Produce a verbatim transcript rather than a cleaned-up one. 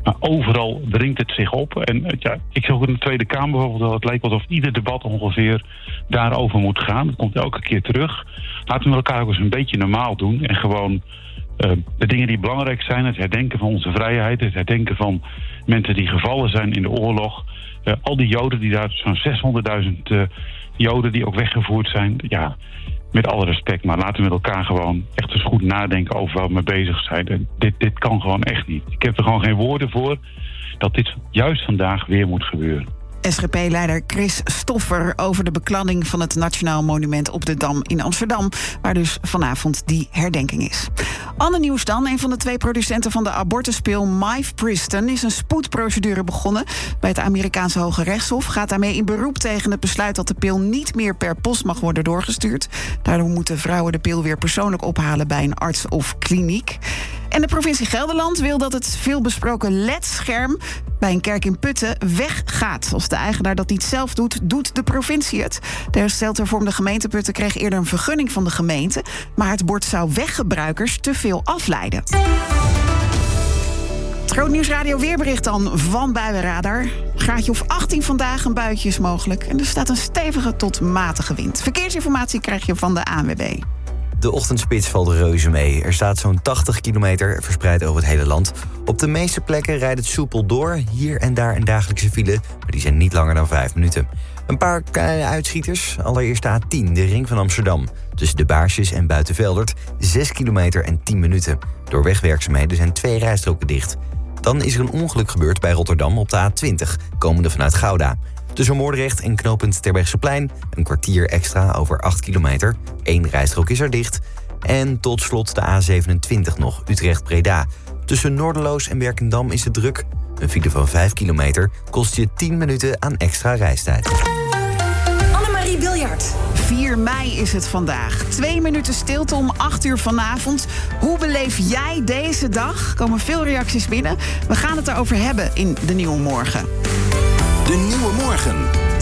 Maar overal dringt het zich op. En ja, ik zag ook in de Tweede Kamer bijvoorbeeld dat het lijkt alsof ieder debat ongeveer daarover moet gaan. Dat komt elke keer terug. Laten we met elkaar ook eens een beetje normaal doen. En gewoon uh, de dingen die belangrijk zijn. Het herdenken van onze vrijheid. Het herdenken van mensen die gevallen zijn in de oorlog. Uh, al die Joden die daar, zo'n zeshonderdduizend uh, Joden die ook weggevoerd zijn. Ja, met alle respect. Maar laten we met elkaar gewoon echt eens goed nadenken over waar we mee bezig zijn. En dit, dit kan gewoon echt niet. Ik heb er gewoon geen woorden voor dat dit juist vandaag weer moet gebeuren. S G P-leider Chris Stoffer over de bekladding van het Nationaal Monument op de Dam in Amsterdam, waar dus vanavond die herdenking is. Ander nieuws dan. Een van de twee producenten van de abortuspil, Mifepriston, is een spoedprocedure begonnen bij het Amerikaanse Hoge Rechtshof. Gaat daarmee in beroep tegen het besluit dat de pil niet meer per post mag worden doorgestuurd. Daardoor moeten vrouwen de pil weer persoonlijk ophalen bij een arts of kliniek. En de provincie Gelderland wil dat het veelbesproken L E D-scherm bij een kerk in Putten weggaat. Als de eigenaar dat niet zelf doet, doet de provincie het. De herstelhervormde gemeente Putten kreeg eerder een vergunning van de gemeente, maar het bord zou weggebruikers te veel afleiden. Het Groot Nieuwsradio weerbericht dan van Buienradar. Graadje of achttien vandaag, een buitje is mogelijk. En er staat een stevige tot matige wind. Verkeersinformatie krijg je van de A N W B. De ochtendspits valt reuze mee. Er staat zo'n tachtig kilometer verspreid over het hele land. Op de meeste plekken rijdt het soepel door. Hier en daar een dagelijkse file, maar die zijn niet langer dan vijf minuten. Een paar kleine uitschieters. Allereerst de A tien, de ring van Amsterdam. Tussen de Baarsjes en Buitenveldert, zes kilometer en tien minuten. Door wegwerkzaamheden zijn twee rijstroken dicht. Dan is er een ongeluk gebeurd bij Rotterdam op de A twintig, komende vanuit Gouda. Tussen Moordrecht en knooppunt Terbrechtseplein een kwartier extra over acht kilometer. Eén rijstrook is er dicht. En tot slot de A zevenentwintig nog, Utrecht-Breda. Tussen Noorderloos en Werkendam is het druk. Een file van vijf kilometer kost je tien minuten aan extra reistijd. Annemarie Wiljard. vier mei is het vandaag. Twee minuten stilte om acht uur vanavond. Hoe beleef jij deze dag? Er komen veel reacties binnen. We gaan het erover hebben in De Nieuwe Morgen. De Nieuwe Morgen.